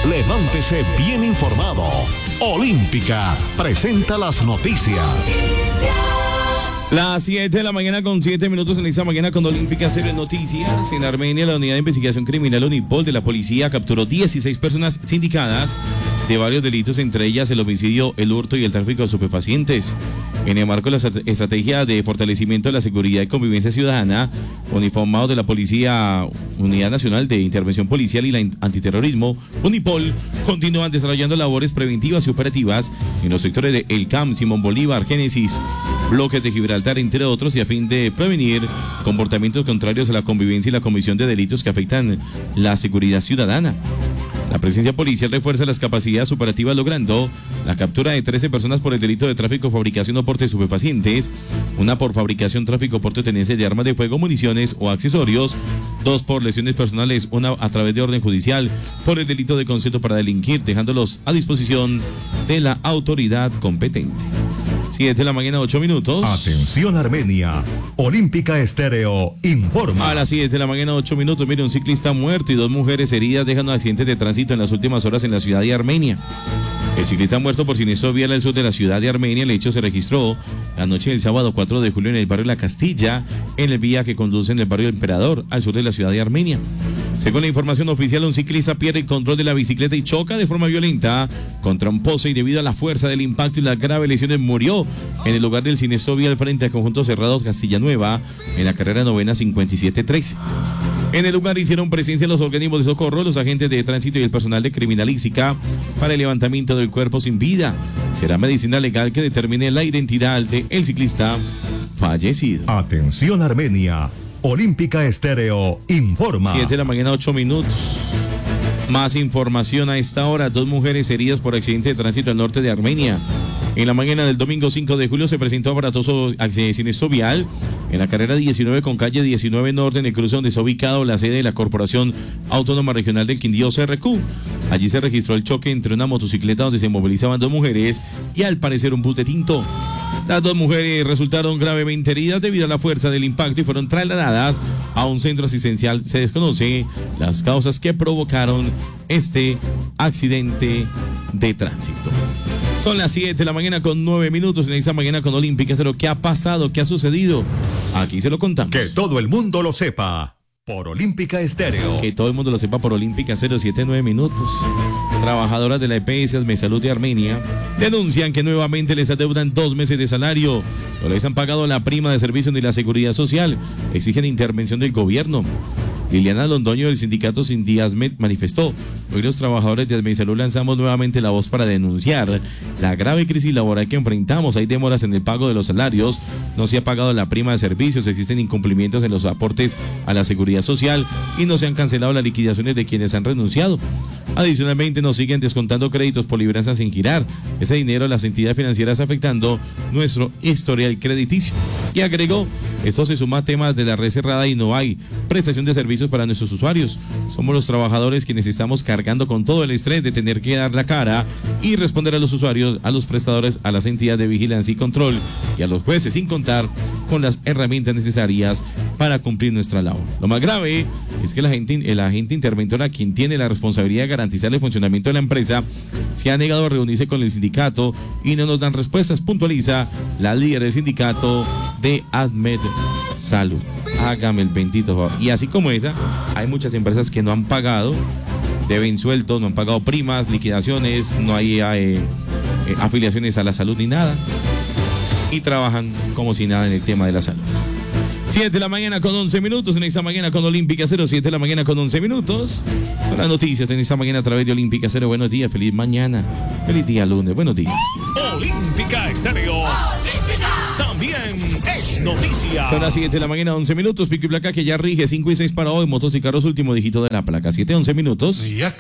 Levántese bien informado. Olímpica presenta las noticias. Las 7 de la mañana con 7 minutos en esta mañana con Olímpica Series Noticias. En Armenia, la unidad de investigación criminal Unipol de la policía capturó 16 personas sindicadas de varios delitos, entre ellas el homicidio, el hurto y el tráfico de estupefacientes. En el marco de la estrategia de fortalecimiento de la seguridad y convivencia ciudadana, uniformados de la Policía Unidad Nacional de Intervención Policial y la Antiterrorismo, Unipol, continúan desarrollando labores preventivas y operativas en los sectores de El Cam, Simón Bolívar, Génesis, bloques de Gibraltar, entre otros, y a fin de prevenir comportamientos contrarios a la convivencia y la comisión de delitos que afectan la seguridad ciudadana. La presencia policial refuerza las capacidades operativas, logrando la captura de 13 personas por el delito de tráfico, fabricación o porte de estupefacientes, una por fabricación, tráfico, porte o tenencia de armas de fuego, municiones o accesorios, 2 por lesiones personales, una a través de orden judicial por el delito de concierto para delinquir, dejándolos a disposición de la autoridad competente. 7 de la mañana, 8 minutos. Atención Armenia, Olímpica Estéreo informa. A las 7 de la mañana, 8 minutos. Mire, un ciclista muerto y 2 mujeres heridas dejan accidentes de tránsito en las últimas horas en la ciudad de Armenia. El ciclista muerto por siniestro vial al sur de la ciudad de Armenia. El hecho se registró la noche del sábado 4 de julio en el barrio La Castilla, en el vía que conduce en el barrio Emperador, al sur de la ciudad de Armenia. Según la información oficial, un ciclista pierde el control de la bicicleta y choca de forma violenta contra un poste, y debido a la fuerza del impacto y las graves lesiones murió en el lugar del siniestro vial frente al conjunto cerrado Castilla Nueva en la carrera novena 5713. En el lugar hicieron presencia los organismos de socorro, los agentes de tránsito y el personal de criminalística para el levantamiento del cuerpo sin vida. Será medicina legal que determine la identidad del ciclista fallecido. Atención Armenia, Olímpica Estéreo informa. 7 de la mañana, 8 minutos. Más información a esta hora. 2 mujeres heridas por accidente de tránsito al norte de Armenia. En la mañana del domingo 5 de julio se presentó aparatoso siniestro vial en la carrera 19 con calle 19 Norte, en el cruce donde está ubicado la sede de la Corporación Autónoma Regional del Quindío, CRQ. Allí se registró el choque entre una motocicleta donde se movilizaban 2 mujeres y al parecer un bus de tinto. Las 2 mujeres resultaron gravemente heridas debido a la fuerza del impacto y fueron trasladadas a un centro asistencial. Se desconoce las causas que provocaron este accidente de tránsito. Son las 7 de la mañana con 9 minutos en esta mañana con Olímpica Cero. ¿Qué ha pasado? ¿Qué ha sucedido? Aquí se lo contamos. Que todo el mundo lo sepa por Olímpica Estéreo. Que todo el mundo lo sepa por Olímpica 079 minutos. Trabajadoras de la EPS Admesalud de Armenia denuncian que nuevamente les adeudan 2 meses de salario. No les han pagado la prima de servicio ni la seguridad social. Exigen intervención del gobierno. Liliana Londoño del sindicato Sindíasmet manifestó: hoy los trabajadores de Admesalud lanzamos nuevamente la voz para denunciar la grave crisis laboral que enfrentamos. Hay demoras en el pago de los salarios, no se ha pagado la prima de servicios, existen incumplimientos en los aportes a la seguridad social y no se han cancelado las liquidaciones de quienes han renunciado. Adicionalmente nos siguen descontando créditos por libranzas sin girar. Ese dinero a las entidades financieras afectando nuestro historial crediticio. Y agregó: esto se suma a temas de la red cerrada y no hay prestación de servicios para nuestros usuarios. Somos los trabajadores quienes estamos cargando con todo el estrés de tener que dar la cara y responder a los usuarios, a los prestadores, a las entidades de vigilancia y control y a los jueces, sin contar con las herramientas necesarias para cumplir nuestra labor. Lo más grave es que el agente interventor, quien tiene la responsabilidad de garantizar el funcionamiento de la empresa, se ha negado a reunirse con el sindicato y no nos dan respuestas, puntualiza la líder del sindicato de Admesalud. Hágame el bendito favor. Y así como esa, hay muchas empresas que no han pagado, deben sueldos, no han pagado primas, liquidaciones, no hay afiliaciones a la salud ni nada, y trabajan como si nada en el tema de la salud. 7 de la mañana con 11 minutos en esta mañana con Olímpica Cero. 7 de la mañana con 11 minutos. Son las noticias en esta mañana a través de Olímpica Cero. Buenos días, feliz mañana, feliz día lunes, buenos días. Olímpica Estéreo. Olímpica también es noticia. Son las 7 de la mañana, 11 minutos. Pico y placa que ya rige 5 y 6 para hoy. Motos y carros, último dígito de la placa. 7, 11 minutos.